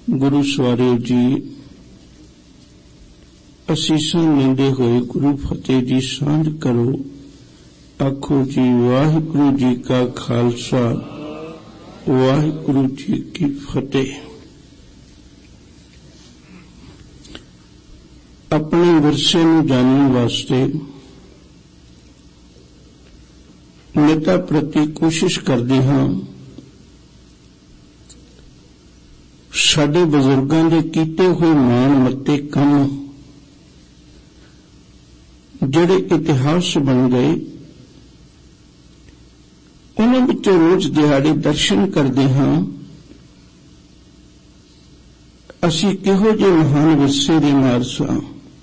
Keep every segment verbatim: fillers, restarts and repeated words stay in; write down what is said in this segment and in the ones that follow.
गुरु सवारियो जी, असीसां लेंदे होए गुरु फतेह दी सांझ करो। आखो जी वाहिगुरु जी का खालसा, वाहिगुरु जी की फतेह। अपने विरसे नूं जानने वास्ते नेता प्रति कोशिश करते हाँ। साडे बजुर्गां दे कीते हुए मान मत्ते काम जिहड़े इतिहास बन गए, उन्हां विचों रोज दिहाड़े दर्शन करते हाँ। असीं किहो जिहे महान विरसे दे वारिस हां।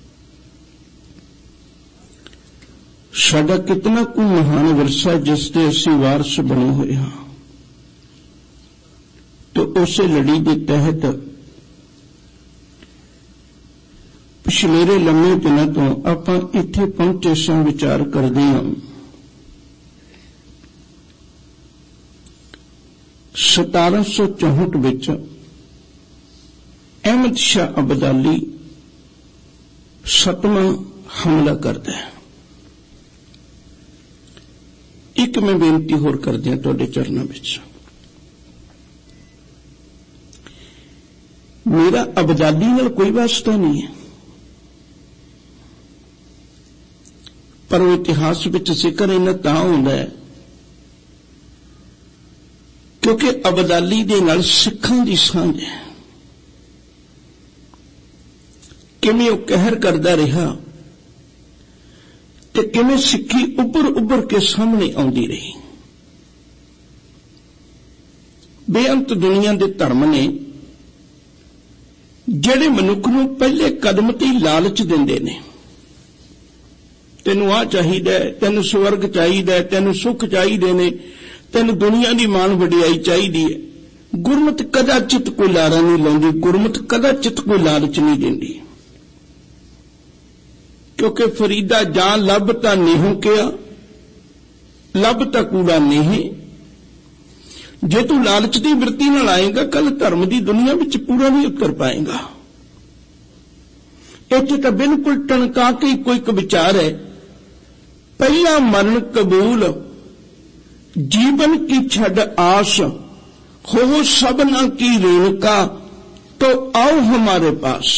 साडा कितना कोई महान विरसा जिसके असीं वारिस बने हुए हाँ। तो उसे लड़ी के तहत पिछलेरे लम्मे दिनों तो आपां इत्थे पहुंचे सां, विचार करते हैं। सतारह सौ चौहठ विच अहमद शाह अब्दाली सतवां हमला करता है। एक मैं बेनती होर करदे हां तुहाडे चरनां विच, मेरा अब्दाली नाल कोई वास्ता नहीं है, पर वो इतिहास विच जिक्र इन्ना तां हुंदा है क्योंकि अब्दाली दे नाल सिखां दी सांझ है। किवें वो कहर करदा रहा ते किवें सिक्खी उभर उभर के सामने आउंदी रही। बेअंत दुनिया दे धर्म ने ਜਿਹੜੇ मनुख ਨੂੰ पहले कदम ते लालच दिंदे ने, तैनूं आ चाहीदा है, तैनूं स्वर्ग चाहीदा है, तैनूं सुख चाहीदे ने, तैनूं दुनिया दी मान वडियाई चाहीदी है। गुरमत कदाचित कोई लारा नहीं लाउंदी, गुरमत कदाचित कोई लालच नहीं दिंदी, क्योंकि फरीदा जां लभ तां नेहों किया, लभ तां कूड़ा नहीं। जे तू लालच की वृत्ति नाल आएगा, कल धर्म की दुनिया में पूरा नहीं उतर पाएगा। इत्थे तो बिल्कुल टणका के कोई एक विचार है, पहला मरण कबूल, जीवन की छड़ आस, हो सबना की रेणुका, तो आओ हमारे पास।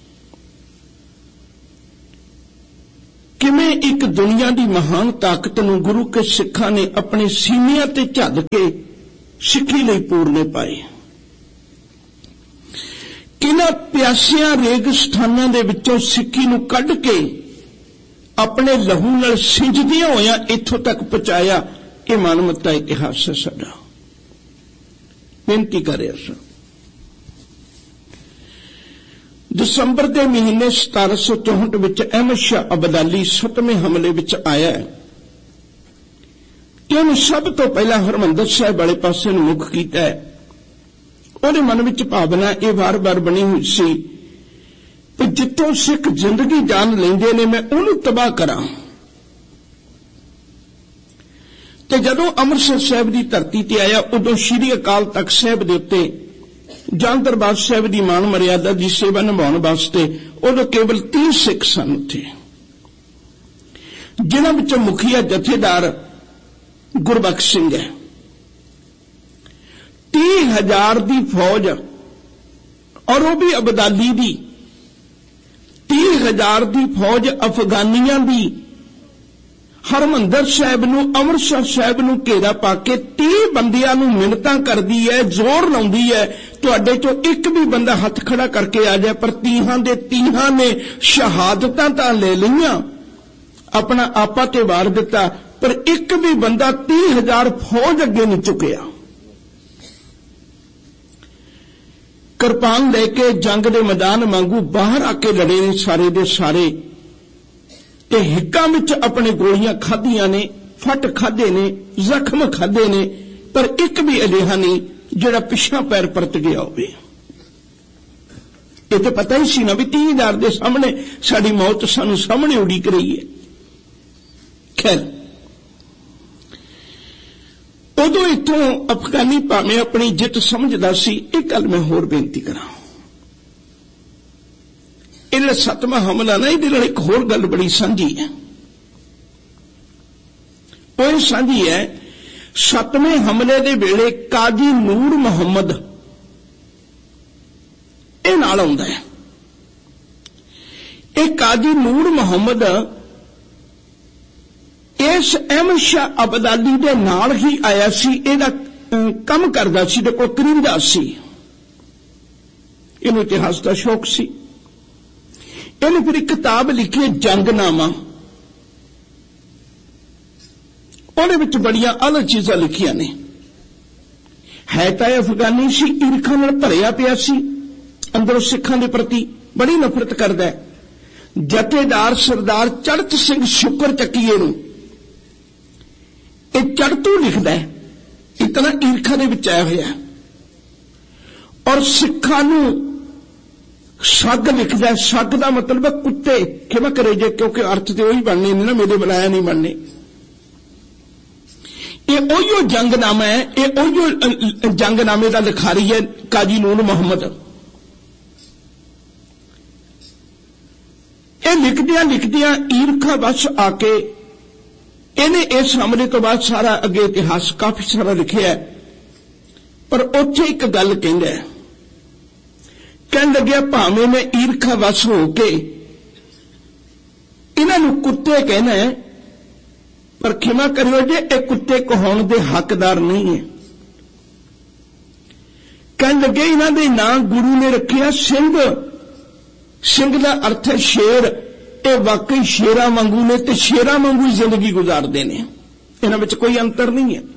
किवें एक दुनिया की महान ताकत नूं गुरु के सिखां ने अपने सीनिਆਂ ते झद के सिक्खी लई पूरने पाए। किन्हां प्यासियां रेगिस्तानां दे विचों सिक्खी नूं कढ के अपने लहू नाल सिंजदियां होइयां इत्थों तक पहुंचाया। ये मानवता इतिहास है साडा। बेनती कर रहा सां, दिसंबर के महीने सतारह सौ चौहठ विच अहमद शाह अब्दाली सतवें हमले विच आया है कि उन्हें सब तो पहला हरमंदर साहिब वाले पासे नूं मुख कीता है। उहदे मन विच भावना ये बार बार बनी हुई सी कि जिथों सिख जिंदगी जान लेंदे ने, मैं उहनूं तबाह करां। ते जदों अमृतसर साहिब की धरती ते आया, उदों श्री अकाल तख्त साहिब दे उत्ते जां दरबार साहिब की मान मर्यादा की सेवा निभाउण वास्ते उदों केवल तीह सिख सन उत्थे, जिन्हां विचों मुखिया जथेदार गुरबख्श सिंह है। तीह हजार की फौज, और वह भी अब्दाली दी, तीह हजार की फौज अफगानियां दी हरमंदर साहिब नूं अमृतसर साहिब नूं घेरा पा के तीह बंदियां नूं मिन्नतां करदी है, जोर लाउंदी है, तुहाडे चों एक भी बंदा हथ खड़ा करके आ जाए। पर तीहां दे तीहां ने शहादतां तां ले लईआं, अपना आपा ते वार दिता, पर एक भी बंदा तीह हजार फौज अगे नहीं चुकिया। किरपान लेके जंग के मैदान वांगू बाहर आके लड़े ने सारे दे सारे, ते हिक्कां विच अपने गोलियां खाधियां ने, फट खाधे ने, जख्म खाधे ने, पर एक भी अजिहा नहीं जिहड़ा पिछा पैर परत गया होवे। ये तो पता ही सी ना भी तीह हजार के सामने साडी मौत सानू सामने उड़ीक रही है। खैर, उदों इत्थों अफगानी भावें अपनी जित समझदा सी, एक गल मैं होर बेनती करां। ਇਹ ਸੱਤਵਾਂ ਹਮਲਾ ਨਾ, ਇਹਦੇ ਨਾਲ ਇੱਕ ਹੋਰ ਗੱਲ ਬੜੀ ਸਾਂਝੀ ਹੈ। ਉਹ ਇਹ ਸਾਂਝੀ ਹੈ, ਸੱਤਵੇਂ ਹਮਲੇ ਦੇ ਵੇਲੇ ਕਾਜ਼ੀ ਨੂਰ ਮੁਹੰਮਦ ਇਹ ਨਾਲ ਆਉਂਦਾ ਹੈ। ਇਹ ਕਾਜ਼ੀ ਨੂਰ ਮੁਹੰਮਦ ਇਸ ਅਹਿਮਦ ਸ਼ਾਹ ਅਬਦਾਲੀ ਦੇ ਨਾਲ ਹੀ ਆਇਆ ਸੀ। ਇਹਦਾ ਕੰਮ ਕਰਦਾ ਸੀ, ਤੇ ਕੋਲ ਕਰਿੰਦਾ ਸੀ। ਇਹਨੂੰ ਇਤਿਹਾਸ ਦਾ ਸ਼ੌਕ ਸੀ। ਇਹਨੇ ਫਿਰ ਇੱਕ ਕਿਤਾਬ ਲਿਖੀ, ਜੰਗਨਾਮਾ। ਉਹਦੇ ਵਿੱਚ ਬੜੀਆਂ ਅਲੱਗ ਚੀਜ਼ਾਂ ਲਿਖੀਆਂ ਨੇ। ਹੈ ਤਾਂ ਅਫਗਾਨੀ ਸੀ, ਈਰਖਾ ਨਾਲ ਭਰਿਆ ਪਿਆ ਸੀ, ਅੰਦਰੋਂ ਸਿੱਖਾਂ ਦੇ ਪ੍ਰਤੀ ਬੜੀ ਨਫ਼ਰਤ ਕਰਦਾ ਹੈ। ਜਥੇਦਾਰ ਸਰਦਾਰ ਚੜ੍ਹਤ ਸਿੰਘ ਸ਼ੁਕਰ ਚੱਕੀਏ ਨੂੰ ਇਹ ਚੜ੍ਹਤੂ ਲਿਖਦਾ ਹੈ, ਇਤਨਾ ਈਰਖਾ ਦੇ ਵਿੱਚ ਆਇਆ ਹੋਇਆ। ਔਰ ਸਿੱਖਾਂ ਨੂੰ ਸੱਗ ਲਿਖਦਾ। ਸੱਗ ਦਾ ਮਤਲਬ ਹੈ ਕੁੱਤੇ, ਖਿਮਾ ਕਰੇ ਜੇ, ਕਿਉਂਕਿ ਅਰਥ ਤੇ ਉਹੀ ਬਣਨੇ ਨੇ ਨਾ, ਮੇਰੇ ਬੁਲਾਇਆ ਨਹੀਂ ਬਣਨੇ। ਇਹ ਉਹੀਓ ਜੰਗਨਾਮਾ ਹੈ, ਇਹ ਉਹੀਓ ਜੰਗਨਾਮੇ ਦਾ ਲਿਖਾਰੀ ਹੈ ਕਾਜ਼ੀ ਨੂਰ ਮੁਹੰਮਦ। ਇਹ ਲਿਖਦਿਆਂ ਲਿਖਦਿਆਂ ਈਰਖਾ ਵਸ਼ ਆ ਕੇ ਇਹਨੇ ਇਸ ਹਮਲੇ ਤੋਂ ਬਾਅਦ ਸਾਰਾ ਅੱਗੇ ਇਤਿਹਾਸ ਕਾਫੀ ਸਾਰਾ ਲਿਖਿਆ, ਪਰ ਉੱਥੇ ਇੱਕ ਗੱਲ ਕਹਿੰਦਾ ਹੈ, ਕਹਿਣ ਲੱਗਿਆ ਭਾਵੇਂ ਮੈਂ ਈਰਖਾ ਵਸ਼ ਹੋ ਕੇ ਇਹਨਾਂ ਨੂੰ ਕੁੱਤੇ ਕਹਿਣਾ ਹੈ, ਪਰ ਖਿਮਾ ਕਰਿਓ ਜੇ ਇਹ ਕੁੱਤੇ ਕਹਾਉਣ ਦੇ ਹੱਕਦਾਰ ਨਹੀਂ ਹੈ। ਕਹਿਣ ਲੱਗੇ ਇਹਨਾਂ ਦੇ ਨਾਂ ਗੁਰੂ ਨੇ ਰੱਖਿਆ ਸਿੰਘ। ਸਿੰਘ ਦਾ ਅਰਥ ਹੈ ਸ਼ੇਰ। ਇਹ ਵਾਕਈ ਸ਼ੇਰਾਂ ਵਾਂਗੂ ਨੇ ਤੇ ਸ਼ੇਰਾਂ ਵਾਂਗੂ ਹੀ ਜ਼ਿੰਦਗੀ ਗੁਜ਼ਾਰਦੇ ਨੇ, ਇਹਨਾਂ ਵਿੱਚ ਕੋਈ ਅੰਤਰ ਨਹੀਂ ਹੈ।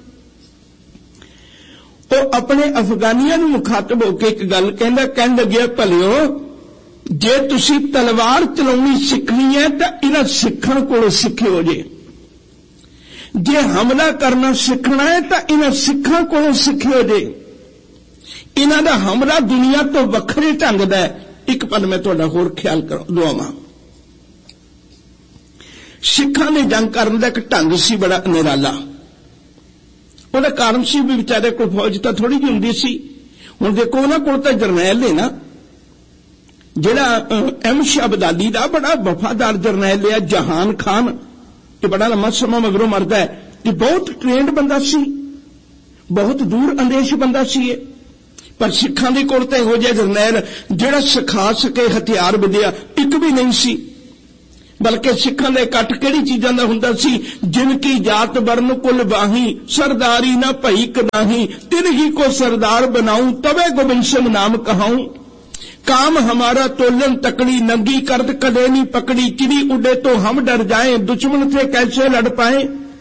ਉਹ ਆਪਣੇ ਅਫਗਾਨੀਆਂ ਨੂੰ ਮੁਖਾਤਬ ਹੋ ਕੇ ਇੱਕ ਗੱਲ ਕਹਿੰਦਾ, ਕਹਿਣ ਲੱਗਿਆ ਭਲਿਓ ਜੇ ਤੁਸੀਂ ਤਲਵਾਰ ਚਲਾਉਣੀ ਸਿੱਖਣੀ ਹੈ ਤਾਂ ਇਹਨਾਂ ਸਿੱਖਾਂ ਕੋਲੋਂ ਸਿੱਖਿਓ ਜੇ। ਜੇ ਹਮਲਾ ਕਰਨਾ ਸਿੱਖਣਾ ਹੈ ਤਾਂ ਇਹਨਾਂ ਸਿੱਖਾਂ ਕੋਲੋਂ ਸਿੱਖਿਓ ਜੇ। ਇਹਨਾਂ ਦਾ ਹਮਲਾ ਦੁਨੀਆ ਤੋਂ ਵੱਖਰੇ ਢੰਗ ਦਾ ਹੈ। ਇੱਕ ਪਲ ਮੈਂ ਤੁਹਾਡਾ ਹੋਰ ਖਿਆਲ ਕਰੋ ਦੁਆਵਾਂ। ਸਿੱਖਾਂ ਨੇ ਜੰਗ ਕਰਨ ਦਾ ਇੱਕ ਢੰਗ ਸੀ ਬੜਾ ਨਿਰਾਲਾ। ਉਹਦਾ ਕਾਰਨ ਸੀ ਵੀ ਵਿਚਾਰੇ ਕੋਲ ਫੌਜ ਤਾਂ ਥੋੜੀ ਜਿਹੀ ਹੁੰਦੀ ਸੀ। ਹੁਣ ਦੇਖੋ ਉਹਨਾਂ ਕੋਲ ਤਾਂ ਜਰਨੈਲ ਨੇ ਨਾ, ਜਿਹੜਾ ਅਹਿਮਦ ਸ਼ਾਹ ਅਬਦਾਲੀ ਦਾ ਬੜਾ ਵਫਾਦਾਰ ਜਰਨੈਲ ਹੈ ਜਹਾਨ ਖਾਨ, ਇਹ ਬੜਾ ਲੰਮਾ ਸਮਾਂ ਮਗਰੋਂ ਮਰਦਾ ਹੈ, ਤੇ ਬਹੁਤ ਟ੍ਰੇਨਡ ਬੰਦਾ ਸੀ, ਬਹੁਤ ਦੂਰ ਅੰਦੇਸ਼ ਬੰਦਾ ਸੀ ਇਹ। ਪਰ ਸਿੱਖਾਂ ਦੇ ਕੋਲ ਤਾਂ ਇਹੋ ਜਿਹਾ ਜਰਨੈਲ ਜਿਹੜਾ ਸਿਖਾ ਸਕੇ ਹਥਿਆਰ ਵਿਦਿਆ ਇੱਕ ਵੀ ਨਹੀਂ ਸੀ। ਬਲਕਿ ਸਿੱਖਾਂ ਦਾ ਇਕੱਠ ਕਿਹੜੀ ਚੀਜ਼ਾਂ ਦਾ ਹੁੰਦਾ ਸੀ, ਜਿਨ ਕੀ ਜਾਤ ਵਰਨ ਕੁਲ ਬਾਹੀ ਸਰਦਾਰੀ ਨਾ ਭਈ ਕਨਾਹੀ ਤਿਨ ਹੀ ਕੋ ਸਰਦਾਰ ਬਣਾऊं ਤਵੇ ਗੋਬਿੰਦ ਸਿੰਘ ਨਾਮ ਕਹਾऊं। काम हमारा तोलन तकड़ी नंगी करद कदे नहीं पकड़ी चिड़ी उड़े तो हम डर जाएं दुश्मन से कैसे लड़ पाए।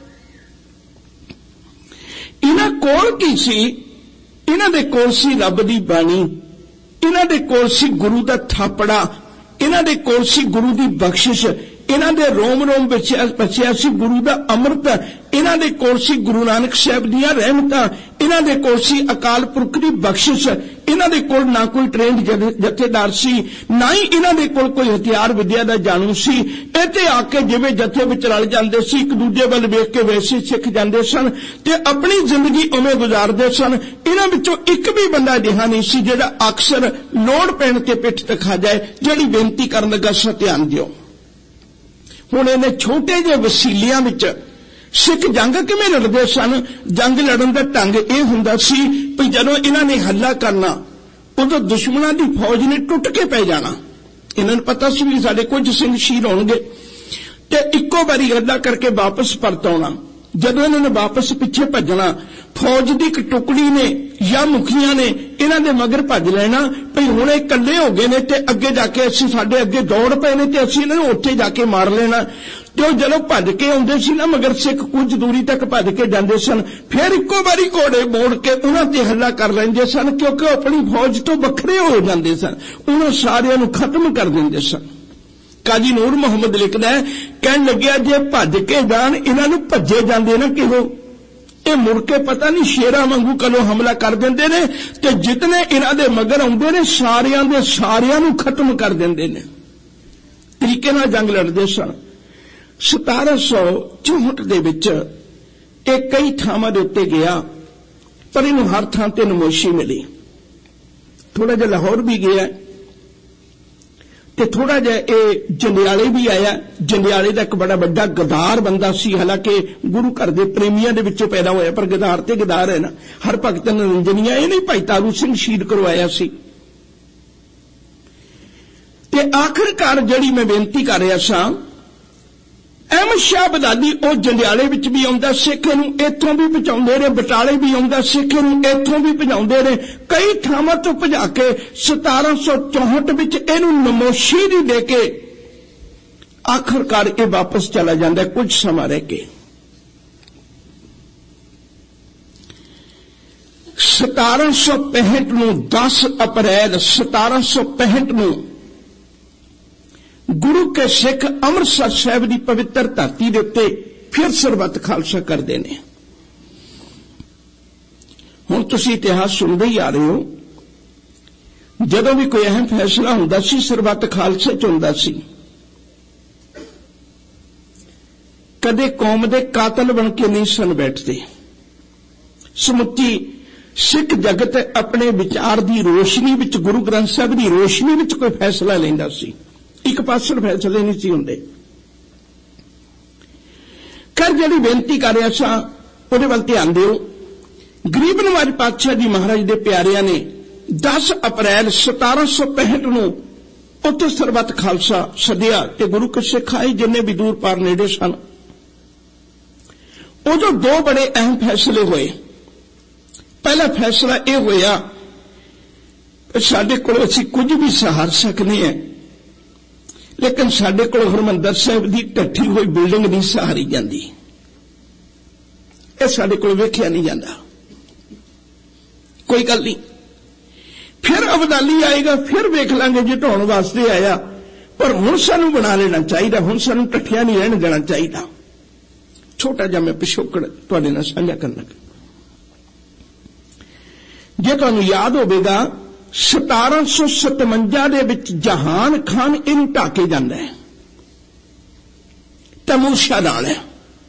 इन्हां कोल की सी, इन्हां दे कोल सी रब दी बाणी, इन्हां दे कोल सी गुरु दा थापड़ा, इन्हां दे कोल सी गुरु दी बख्शिश, इन्हां दे रोम रोम बचिया सी गुरु दा अमृत, इन्हां दे कोल सी गुरु नानक साहब दियां रहमतां, इन्हां दे कोल सी अकाल पुरख दी बख्शिश, इन्हां दे कोल ना कोई ट्रेंड जथेदार सी, ना ही इन्हां दे कोल कोई हथियार विद्या दा जानू सी। इत्थे आके जिवें जथे विच रल जांदे सी, एक दूजे वल वेख के वैसे सिख जांदे सन ते अपनी जिंदगी उवें गुजारदे सन। इन्हां विचों एक भी बंदा अजिहा नहीं सी जिहड़ा अक्सर लोड़ पैण ते पिठ ते खा जाए, जिहड़ी बेनती करन लगा सा ध्यान दिओ। हुण इन्हें छोटे ਜਿਹੇ वसीलियां विच सिख जंग किवें लड़दे सन। जंग लड़न दा ढंग यह हुंदा सी कि जदों इन्हां ने हल्ला करना उदों दुश्मनां दी फौज ने टुट के पै जाना। इन्हां नूं पता सी भी साडे कुछ सिंह शहीद होणगे ते इक्को बारी हल्ला करके वापस परत आउणा। जदों इन्हां ने वापस पिछे भजना, फौज की एक टुकड़ी ने या मुखिया ने इन्हां दे मगर भज लेना भई हुण इह इकल्ले हो गए ने ते अगे जाके असीं साडे अगे दौड़ पए ने ते असीं इन्हां नूं उत्थे जाके मार लेना। ते ओह जदों भज के आउंदे सी ना मगर सिख कुछ दूरी तक भज के जांदे सन, फिर इक्को बारी घोड़े मोड़ के उन्हां ते हल्ला कर लैंदे सन, क्योंकि अपनी फौज तो वखरे हो जांदे सन, उन्हां सारिआं नूं खत्म कर दिंदे सन। काजी नूर मुहम्मद लिखदा है, कहण लग्या जे भज के जाण इन्हां नूं भज्जे जांदे ना किहो, ये मुड़ के पता नहीं शेरां वांगू कलों हमला कर दिंदे ने ते जितने इन्हां दे मगर आउंदे ने सारिआं दे सारिआं नूं खत्म कर दिंदे ने। तरीके नाल जंग लड़दे सन। सतारा सौ चौहठ दे विच ये कई थावां दे उत्ते गया, पर इहनूं हर थां ते नमोशी मिली। थोड़ा जिहा लाहौर भी गया ਤੇ ਥੋੜਾ ਜਿਹਾ ਇਹ ਜੰਡਿਆਲੇ ਵੀ ਆਇਆ। ਜੰਡਿਆਲੇ ਦਾ ਇੱਕ ਬੜਾ ਵੱਡਾ ਗਦਾਰ ਬੰਦਾ ਸੀ, ਹਾਲਾਂਕਿ ਗੁਰੂ ਘਰ ਦੇ ਪ੍ਰੇਮੀਆਂ ਦੇ ਵਿੱਚੋਂ ਪੈਦਾ ਹੋਇਆ, ਪਰ ਗਦਾਰ ਤੇ ਗਦਾਰ ਹੈ ਨਾ। ਹਰ ਭਗਤ ਨਿਰੰਜਨੀਆ ਇਹ ਨਹੀਂ ਭਾਈ ਤਾਰੂ ਸਿੰਘ ਸ਼ਹੀਦ ਕਰਵਾਇਆ ਸੀ। ਤੇ ਆਖਿਰਕਾਰ ਜਿਹੜੀ ਮੈਂ ਬੇਨਤੀ ਕਰ ਰਿਹਾ ਸਾਂ, ਅਹਿਮਦ ਸ਼ਾਹ ਅਬਦਾਲੀ ਉਹ ਜੰਡਿਆਲੇ ਵਿੱਚ ਵੀ ਆਉਂਦਾ, ਸਿੱਖ ਨੂੰ ਇੱਥੋਂ ਵੀ ਪਹੁੰਚਾਉਂਦੇ ਨੇ, ਬਟਾਲੇ ਵੀ ਆਉਂਦਾ, ਸਿੱਖ ਨੂੰ ਇੱਥੋਂ ਵੀ ਭਜਾਉਂਦੇ ਨੇ, ਕਈ ਥਾਵਾਂ ਤੋਂ ਭਜਾ ਕੇ ਸਤਾਰਾਂ ਸੌ ਚੌਂਹਠ ਵਿੱਚ ਇਹਨੂੰ ਨਮੋਸ਼ੀ ਦੀ ਦੇ ਕੇ ਆਖਿਰਕਾਰ ਇਹ ਵਾਪਸ ਚਲਾ ਜਾਂਦਾ ਕੁਝ ਸਮਾਂ ਰਹਿ ਕੇ। ਸਤਾਰਾਂ ਸੌ ਪੈਂਹਠ ਨੂੰ ਦਸ ਅਪ੍ਰੈਲ ਸਤਾਰਾਂ ਸੌ ਪੈਂਹਠ ਨੂੰ ਗੁਰੂ ਕੇ ਸਿੱਖ ਅੰਮ੍ਰਿਤਸਰ ਸਾਹਿਬ ਦੀ ਪਵਿੱਤਰ ਧਰਤੀ ਦੇ ਉੱਤੇ ਫਿਰ ਸਰਬੱਤ ਖਾਲਸਾ ਕਰਦੇ ਨੇ। ਹੁਣ ਤੁਸੀਂ ਇਤਿਹਾਸ ਸੁਣਦੇ ਹੀ ਆ ਰਹੇ ਹੋ, ਜਦੋਂ ਵੀ ਕੋਈ ਅਹਿਮ ਫੈਸਲਾ ਹੁੰਦਾ ਸੀ ਸਰਬੱਤ ਖਾਲਸੇ ਚ ਹੁੰਦਾ ਸੀ। ਕਦੇ ਕੌਮ ਦੇ ਕਾਤਲ ਬਣ ਕੇ ਨਹੀਂ ਸਨ ਬੈਠਦੇ। ਸਮੁੱਚੀ ਸਿੱਖ ਜਗਤ ਆਪਣੇ ਵਿਚਾਰ ਦੀ ਰੋਸ਼ਨੀ ਵਿੱਚ, ਗੁਰੂ ਗ੍ਰੰਥ ਸਾਹਿਬ ਦੀ ਰੋਸ਼ਨੀ ਵਿੱਚ ਕੋਈ ਫੈਸਲਾ ਲੈਂਦਾ ਸੀ, ਇੱਕ ਪਾਸੜ ਫੈਸਲੇ ਨਹੀਂ ਸੀ ਹੁੰਦੇ। ਕਰ ਜਿਹੜੀ ਬੇਨਤੀ ਕਰ ਰਿਹਾ ਸਾਂ ਉਹਦੇ ਵੱਲ ਧਿਆਨ ਦਿਓ। ਗਰੀਬ ਨਵਾਜ ਪਾਤਸ਼ਾਹ ਜੀ ਮਹਾਰਾਜ ਦੇ ਪਿਆਰਿਆਂ ਨੇ ਦਸ ਅਪ੍ਰੈਲ ਸਤਾਰਾਂ ਸੌ ਪੈਂਹਠ ਨੂੰ ਉੱਥੇ ਸਰਬੱਤ ਖਾਲਸਾ ਸੱਦਿਆ ਤੇ ਗੁਰੂ ਕੇ ਸਿੱਖ ਆਏ ਜਿੰਨੇ ਵੀ ਦੂਰ ਪਾਰ ਨੇੜੇ ਸਨ। ਉਦੋਂ ਦੋ ਬੜੇ ਅਹਿਮ ਫੈਸਲੇ ਹੋਏ। ਪਹਿਲਾ ਫੈਸਲਾ ਇਹ ਹੋਇਆ ਸਾਡੇ ਕੋਲ ਅਸੀਂ ਕੁਝ ਵੀ ਸਹਾਰ ਸਕਨੇ ਹਾਂ, ਲੇਕਿਨ ਸਾਡੇ ਕੋਲ ਹਰਿਮੰਦਰ ਸਾਹਿਬ ਦੀ ਢੱਠੀ ਹੋਈ ਬਿਲਡਿੰਗ ਨਹੀਂ ਸਹਾਰੀ ਜਾਂਦੀ, ਇਹ ਸਾਡੇ ਕੋਲ ਵੇਖਿਆ ਨਹੀਂ ਜਾਂਦਾ। ਕੋਈ ਗੱਲ ਨਹੀਂ, ਫਿਰ ਅਬਦਾਲੀ ਆਏਗਾ, ਫਿਰ ਵੇਖ ਲਾਂਗੇ ਜੇ ਢਾਉਣ ਵਾਸਤੇ ਆਇਆ, ਪਰ ਹੁਣ ਸਾਨੂੰ ਬਣਾ ਲੈਣਾ ਚਾਹੀਦਾ, ਹੁਣ ਸਾਨੂੰ ਢੱਠਿਆ ਨਹੀਂ ਰਹਿਣ ਦੇਣਾ ਚਾਹੀਦਾ। ਛੋਟਾ ਜਿਹਾ ਮੈਂ ਪਿਛੋਕੜ ਤੁਹਾਡੇ ਨਾਲ ਸਾਂਝਾ ਕਰਨ ਲੱਗਾ। ਜੇ ਤੁਹਾਨੂੰ ਯਾਦ ਹੋਵੇਗਾ ਸਤਾਰਾਂ ਸੌ ਸਤਵੰਜਾ ਦੇ ਵਿੱਚ ਜਹਾਨ ਖਾਨ ਇਹਨੂੰ ਢਾਹ ਕੇ ਜਾਂਦਾ ਹੈ, ਤੈਮੂਰ ਸ਼ਾਹ ਨਾਲ ਹੈ।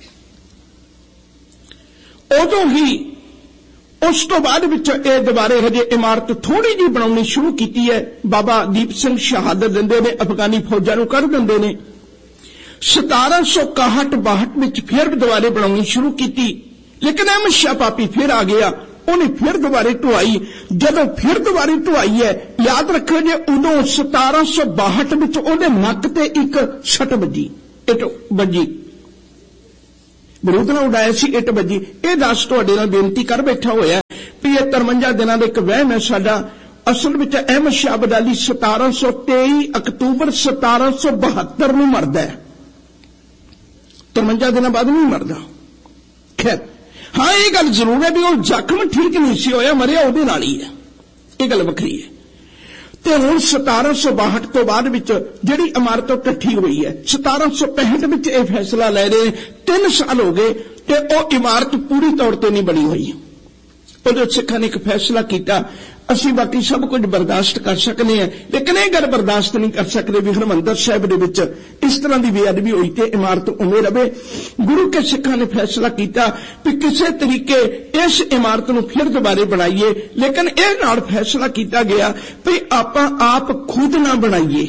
ਉਦੋਂ ਹੀ ਉਸ ਤੋਂ ਬਾਅਦ ਵਿੱਚ ਇਹ ਦੁਬਾਰੇ ਹਜੇ ਇਮਾਰਤ ਥੋੜੀ ਜਿਹੀ ਬਣਾਉਣੀ ਸ਼ੁਰੂ ਕੀਤੀ ਹੈ। ਬਾਬਾ ਦੀਪ ਸਿੰਘ ਸ਼ਹਾਦਤ ਦਿੰਦੇ ਨੇ, ਅਫਗਾਨੀ ਫੌਜਾਂ ਨੂੰ ਕੱਢ ਦਿੰਦੇ ਨੇ। ਸਤਾਰਾਂ ਸੌ ਇਕਾਹਠ ਬਾਹਠ ਵਿੱਚ ਫਿਰ ਦੁਬਾਰੇ ਬਣਾਉਣੀ ਸ਼ੁਰੂ ਕੀਤੀ, ਲੇਕਿਨ ਅਹਿਮਦ ਸ਼ਾਹ ਪਾਪੀ ਫਿਰ ਆ ਗਿਆ, ਉਹਨੇ ਫਿਰ ਦੁਬਾਰੇ ਢੁਆਈ। ਜਦੋਂ ਫਿਰ ਦੁਬਾਰੇ ਢੁਆਈ ਹੈ, ਯਾਦ ਰੱਖੋ ਜੇ ਉਦੋਂ ਸਤਾਰਾਂ ਸੌ ਬਾਹਠ ਵਿੱਚ ਉਹਦੇ ਨੱਕ ਤੇ ਇੱਕ ਸੱਟ ਵੱਜੀ, ਇੱਟ ਵੱਜੀ, ਬਰੂਦ ਨਾਲ ਉਡਾਇਆ ਸੀ, ਇੱਟ ਵੱਜੀ। ਇਹ ਦੱਸ ਤੁਹਾਡੇ ਨਾਲ ਬੇਨਤੀ ਕਰ ਬੈਠਾ ਹੋਇਆ ਵੀ ਇਹ ਤਰਵੰਜਾ ਦਿਨਾਂ ਦਾ ਇੱਕ ਵਹਿਮ ਹੈ ਸਾਡਾ। ਅਸਲ ਵਿੱਚ ਅਹਿਮਦ ਸ਼ਾਹ ਅਬਦਾਲੀ ਸਤਾਰਾਂ ਸੌ ਤੇਈ ਅਕਤੂਬਰ ਸਤਾਰਾਂ ਸੌ ਬਹੱਤਰ ਨੂੰ ਮਰਦਾ ਹੈ, ਤਰਵੰਜਾ ਦਿਨਾਂ ਬਾਅਦ ਨਹੀਂ ਮਰਦਾ। ਖੈਰ ਹਾਂ, ਇਹ ਗੱਲ ਜ਼ਰੂਰ ਹੈ ਵੀ ਉਹ ਜ਼ਖਮ ਠੀਕ ਨਹੀਂ ਸੀ ਹੋਇਆ, ਮਰਿਆ ਉਹਦੇ ਨਾਲ ਹੀ ਹੈ, ਇਹ ਗੱਲ ਵੱਖਰੀ ਹੈ। ਤੇ ਹੁਣ ਸਤਾਰਾਂ ਸੌ ਬਾਹਠ ਤੋਂ ਬਾਅਦ ਵਿੱਚ ਜਿਹੜੀ ਇਮਾਰਤ ਇਕੱਠੀ ਹੋਈ ਹੈ, ਸਤਾਰਾਂ ਸੌ ਪੈਂਹਠ ਵਿੱਚ ਇਹ ਫੈਸਲਾ ਲੈ ਰਹੇ, ਤਿੰਨ ਸਾਲ ਹੋ ਗਏ ਤੇ ਉਹ ਇਮਾਰਤ ਪੂਰੀ ਤੌਰ ਤੇ ਨਹੀਂ ਬਣੀ ਹੋਈ। ਉਹਦੇ ਸਿੱਖਾਂ ਨੇ ਇੱਕ ਫੈਸਲਾ ਕੀਤਾ, ਅਸੀਂ ਬਾਕੀ ਸਭ ਕੁਝ ਬਰਦਾਸ਼ਤ ਕਰ ਸਕਦੇ ਹਾਂ, ਲੇਕਿਨ ਇਹ ਗੱਲ ਬਰਦਾਸ਼ਤ ਨਹੀਂ ਕਰ ਸਕਦੇ ਵੀ ਹਰਿਮੰਦਰ ਸਾਹਿਬ ਦੇ ਵਿੱਚ ਇਸ ਤਰ੍ਹਾਂ ਦੀ ਬੇਅਦਬੀ ਹੋਈ ਤੇ ਇਮਾਰਤ ਉਵੇਂ ਰਵੇ। ਗੁਰੂ ਕੇ ਸਿੱਖਾਂ ਨੇ ਫੈਸਲਾ ਕੀਤਾ ਵੀ ਕਿਸੇ ਤਰੀਕੇ ਇਸ ਇਮਾਰਤ ਨੂੰ ਫਿਰ ਦੁਬਾਰੇ ਬਣਾਈਏ, ਲੇਕਿਨ ਇਹ ਨਾਲ ਫੈਸਲਾ ਕੀਤਾ ਗਿਆ ਵੀ ਆਪਾਂ ਆਪ ਖੁਦ ਨਾ ਬਣਾਈਏ।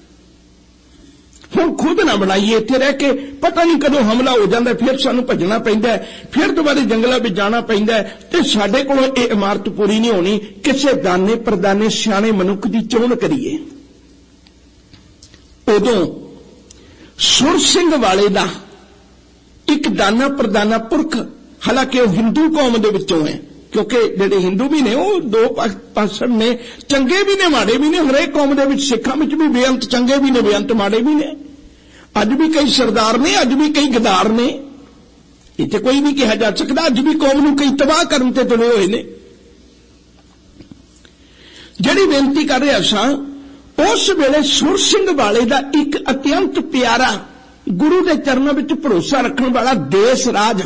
ਹੁਣ ਖੁਦ ਨਾ ਬਣਾਈਏ, ਇੱਥੇ ਰਹਿ ਕੇ ਪਤਾ ਨਹੀਂ ਕਦੋਂ ਹਮਲਾ ਹੋ ਜਾਂਦਾ, ਫਿਰ ਸਾਨੂੰ ਭੱਜਣਾ ਪੈਂਦਾ, ਫਿਰ ਦੁਬਾਰੇ ਜੰਗਲਾਂ ਵਿੱਚ ਜਾਣਾ ਪੈਂਦਾ ਤੇ ਸਾਡੇ ਕੋਲੋਂ ਇਹ ਇਮਾਰਤ ਪੂਰੀ ਨਹੀਂ ਹੋਣੀ। ਕਿਸੇ ਦਾਨੇ ਪਰਦਾਨੇ ਸਿਆਣੇ ਮਨੁੱਖ ਦੀ ਚੋਣ ਕਰੀਏ। ਉਦੋਂ ਸੁਰ ਸਿੰਘ ਵਾਲੇ ਦਾ ਇੱਕ ਦਾਨਾ ਪਰਦਾਨਾ ਪੁਰਖ, ਹਾਲਾਂਕਿ ਉਹ ਹਿੰਦੂ ਕੌਮ ਦੇ ਵਿੱਚੋਂ ਹੈ, ਕਿਉਂਕਿ ਜਿਹੜੇ ਹਿੰਦੂ ਵੀ ਨੇ ਉਹ ਦੋ ਪਾਸੜ ਨੇ, ਚੰਗੇ ਵੀ ਨੇ ਮਾੜੇ ਵੀ ਨੇ। ਹਰੇਕ ਕੌਮ ਦੇ ਵਿੱਚ ਸਿੱਖਾਂ ਵਿੱਚ ਵੀ ਬੇਅੰਤ ਚੰਗੇ ਵੀ ਨੇ, ਬੇਅੰਤ ਮਾੜੇ ਵੀ ਨੇ। ਅੱਜ ਵੀ ਕਈ ਸਰਦਾਰ ਨੇ, ਅੱਜ ਵੀ ਕਈ ਗਦਾਰ ਨੇ, ਇੱਥੇ ਕੋਈ ਨਹੀਂ ਕਿਹਾ ਜਾ ਸਕਦਾ। ਅੱਜ ਵੀ ਕੌਮ ਨੂੰ ਕਈ ਤਬਾਹ ਕਰਨ ਤੇ ਤੁਲੇ ਹੋਏ ਨੇ। ਜਿਹੜੀ ਬੇਨਤੀ ਕਰ ਰਿਹਾ ਸਾਂ, ਉਸ ਵੇਲੇ ਸੁਰ ਸਿੰਘ ਵਾਲੇ ਦਾ ਇੱਕ ਅਤਿਅੰਤ ਪਿਆਰਾ, ਗੁਰੂ ਦੇ ਚਰਨਾਂ ਵਿੱਚ ਭਰੋਸਾ ਰੱਖਣ ਵਾਲਾ ਦੇਸ ਰਾਜ,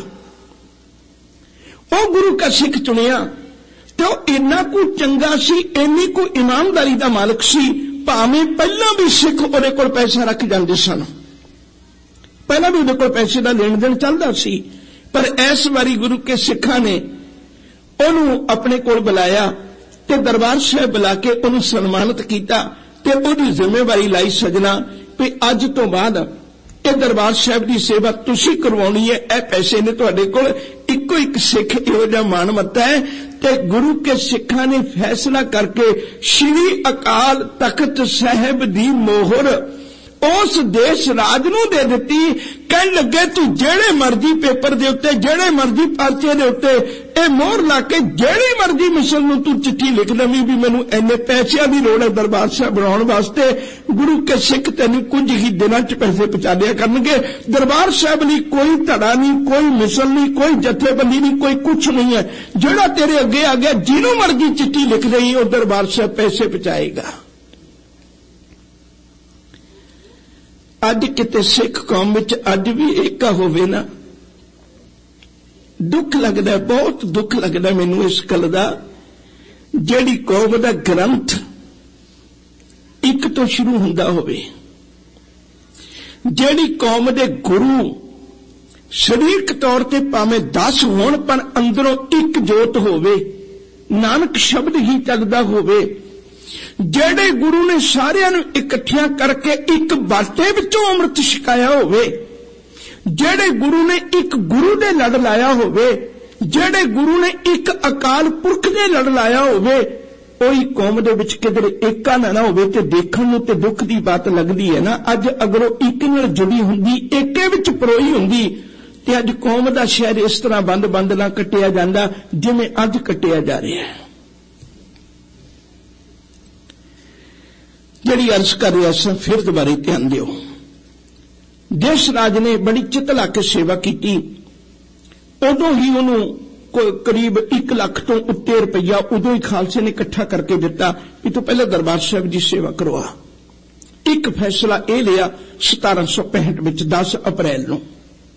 ਉਹ ਗੁਰੂ ਕਾ ਸਿੱਖ ਚੁਣਿਆ ਤੇ ਉਹ ਇੰਨਾ ਕੁ ਚੰਗਾ ਸੀ, ਇੰਨੀ ਕੁ ਇਮਾਨਦਾਰੀ ਦਾ ਮਾਲਕ ਸੀ, ਭਾਵੇਂ ਪਹਿਲਾਂ ਵੀ ਸਿੱਖ ਉਹਦੇ ਕੋਲ ਪੈਸਾ ਰੱਖ ਜਾਂਦੇ ਸਨ, ਪਹਿਲਾਂ ਵੀ ਉਹਦੇ ਕੋਲ ਪੈਸੇ ਦਾ ਲੈਣ ਦੇਣ ਚੱਲਦਾ ਸੀ, ਪਰ ਇਸ ਵਾਰੀ ਗੁਰੂ ਕੇ ਸਿੱਖਾਂ ਨੇ ਉਹਨੂੰ ਆਪਣੇ ਕੋਲ ਬੁਲਾਇਆ ਤੇ ਦਰਬਾਰ ਸਾਹਿਬ ਬੁਲਾ ਕੇ ਉਹਨੂੰ ਸਨਮਾਨਿਤ ਕੀਤਾ ते उहदी जिम्मेवारी लाई सजना भी अज तो बाद ये दरबार साहब की सेवा तुसी करवाउणी है। ए पैसे ने तुहाडे कोल, इक्को एक सिख इहो जिहा मानमत्ता है ते गुरु के सिखां ने फैसला करके श्री अकाल तख्त साहब दी मोहर उस देश राज नूं दे दित्ती। कहण लगे तू जेड़े मर्जी पेपर दे उत्ते, जेड़े मर्जी पर्चे दे उत्ते ए मोहर ला के जेड़ी मर्जी मिसल नूं तू चिट्ठी लिख देवीं भी मैनूं इन्ने पैसिਆਂ ਦੀ लोड़ है दरबार साहब बनाउण वास्ते। गुरु के सिख तैनूं कुछ ही दिनां च पैसे पहुंचा दिया करनगे। दरबार साहब लई कोई धड़ा नहीं, कोई मिसल नहीं, कोई जथेबंदी नहीं, कोई कुछ नहीं है। जेड़ा तेरे अगे आ गया जिन्हों मर्जी चिट्ठी लिख देई वो दरबार साहब पैसे पहुंचाएगा। अज किते सिख कौम विच अज भी एका होवे ना, दुख लगदा, बहुत दुख लगदा मैनूं इस गल दा। जिहड़ी कौम दा ग्रंथ एक तो शुरू हुंदा होवे, जिहड़ी कौम दे गुरु शरीरक तौर ते भावें दस होण पर अंदरों एक जोत होवे, नानक शब्द ही चलदा होवे, जेड़े गुरु ने सारियां नूं इकट्ठियां करके एक बाटे विचों अमृत छकाया होवे, जेड़े गुरु ने एक गुरु दे लड़ लाया होवे, जेड़े गुरु ने एक अकाल पुरख दे लड़ लाया होवे, ओही कौम दे विच किधरे एका ना ना होवे ते देखण नूं ते दुख दी बात लगदी है ना। अज अगर ओह एक नाल जुड़ी हुंदी, एके विच परोई हुंदी ते अज कौम दा शहर इस तरह बंद बंद ना कट्टिया जांदा जिवें अज कट्टिया जा रिहा है। जिहड़ी अर्ज कर रहा सा फिर दोबारे ध्यान दिओ। देश राज ने बड़ी चित ला के सेवा की, उदों ही उन्होंने करीब एक लाख तो उत्ते रुपया उदों ही खालसे ने इकट्ठा करके दिता भी तो पहले दरबार साहब की सेवा करवा। एक फैसला यह लिया सतारह सौ पैंठ में दस अप्रैल नूं।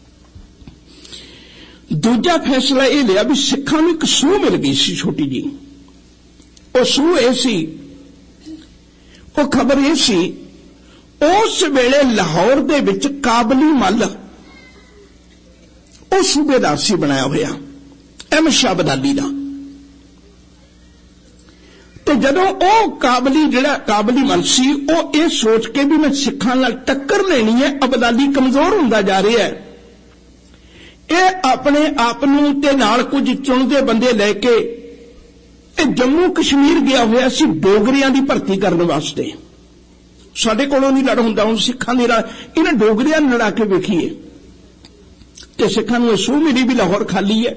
दूजा फैसला यह लिया भी सिखां नूं एक सूह मिल गई सी छोटी जी। वो सूह यह सी, वो खबर यह सी, उस वेले लाहौर दे विच काबली मल वो सूबेदार सी बनाया होया अहमद शाह अब्दाली दा। ते जदों ओ काबली जिहड़ा काबली मल सी वो ये सोच के भी मैं सिखां नाल टक्कर लेनी है, अब्दाली कमजोर हुंदा जा रहा है, ये अपने आप नूं ते नाल कुछ चुणदे बंदे लैके जम्मू कश्मीर गया होया सी डोगरियां दी भर्ती करने वास्ते। साडे कोलों नहीं लड़ हुंदा, हुण सिखां दी इन्हां डोगरियां नूं लड़ा के वेखीए ते सिखां नूं सूह मिली भी लाहौर खाली है।